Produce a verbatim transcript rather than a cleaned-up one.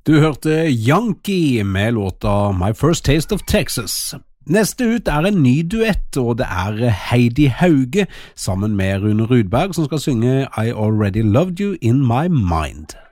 Du hørte Yankee med låta My First Taste of Texas. Neste ut er en ny duett, og det er Heidi Hauge sammen med Rune Rudberg som skal synge I Already Loved You In My Mind.